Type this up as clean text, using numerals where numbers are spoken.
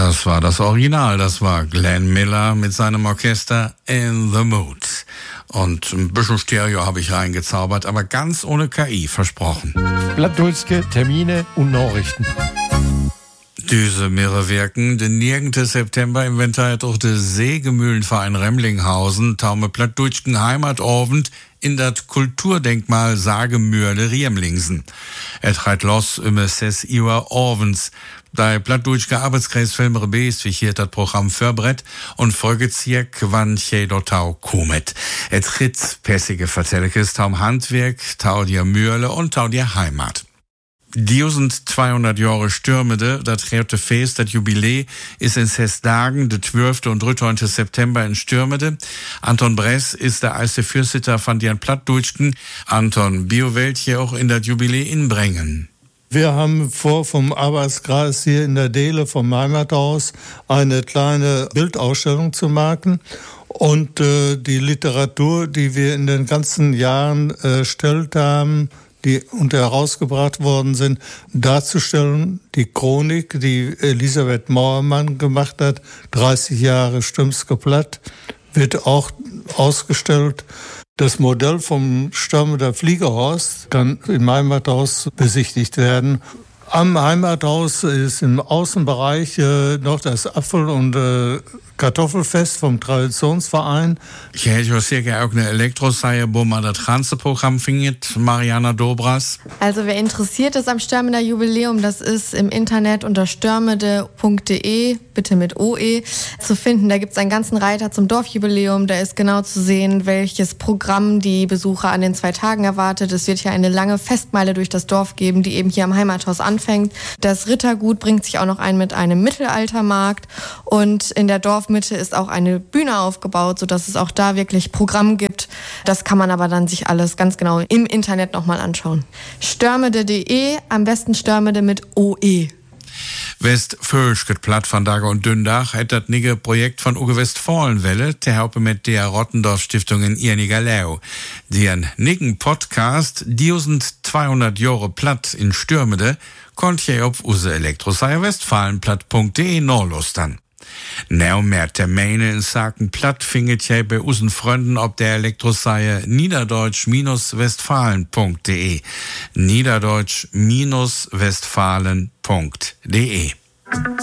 Das war das Original, das war Glenn Miller mit seinem Orchester In the Mood. Und ein bisschen Stereo habe ich reingezaubert, aber ganz ohne KI, versprochen. Plattdeutsche Termine und Nachrichten. Diese mehrere Wirken, den 9. September im Winter durch den Sägemühlenverein Remlinghausen, taume Plattdeutschen Heimatabend in das Kulturdenkmal Sagemühle Riemlingsen. Treibt los um 6 Uhr abends. Der Plattdeutsche Arbeitskreis Filmere B ist wie hier das Programm vorbereitet und folgezirk wann dort auch kommt. Tritt pässige Vertellekes, taum Handwerk, tau dir Mühle und tau dir Heimat. 1200 Jahre Stürmede, das dritte Fest, das Jubiläum, ist in 6 Tagen, der 12. und 13. September in Stürmede. Anton Bress ist der erste Fürsitter von den Plattdeutschen. Anton, Biowelt hier auch in das Jubiläum inbringen. Wir haben vor, vom Arbeitskreis hier in der Dele vom Heimathaus eine kleine Bildausstellung zu machen. Und die Literatur, die wir in den ganzen Jahren erstellt haben, die herausgebracht worden sind, darzustellen. Die Chronik, die Elisabeth Mauermann gemacht hat, 30 Jahre Stürmske Platt, wird auch ausgestellt. Das Modell vom Stürmeder Fliegerhorst kann im Heimathaus besichtigt werden. Am Heimathaus ist im Außenbereich noch das Apfel- und Kartoffelfest vom Traditionsverein. Ich hätte ja sehr gerne auch eine Elektroseie, wo man das ganze Programm findet, Mariana Dobras. Also wer interessiert ist am Stürmeder Jubiläum, das ist im Internet unter stürmede.de, bitte mit OE, zu finden. Da gibt es einen ganzen Reiter zum Dorfjubiläum, da ist genau zu sehen, welches Programm die Besucher an den 2 Tagen erwartet. Es wird hier eine lange Festmeile durch das Dorf geben, die eben hier am Heimathaus anfängt. Das Rittergut bringt sich auch noch ein mit einem Mittelaltermarkt und in der Dorfmitte ist auch eine Bühne aufgebaut, sodass es auch da wirklich Programm gibt. Das kann man aber dann sich alles ganz genau im Internet nochmal anschauen. Stürmede.de, am besten Stürmede mit OE. Westfölschket Platt von Dager und Dündach hat das nige Projekt von Uge Westfalenwelle, der Haupe mit der Rottendorf Stiftung in Irnigerlau. Deren nigen Podcast 1200 Jahre Platt in Stürmede konnt ihr auf use Elektroseie westfalenplatt.de nachlustern. Now mehr Termine in Saken Platt findet ihr bei unseren Freunden ob der Elektroseie niederdeutsch-westfalen.de. niederdeutsch-westfalen.de